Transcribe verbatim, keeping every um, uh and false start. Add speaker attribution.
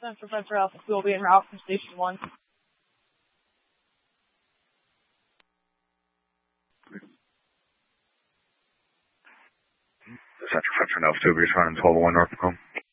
Speaker 1: Central Frontier Alpha two will be en route from Station one.
Speaker 2: Central Frontier Alpha two, responding twelve oh one North Tacoma.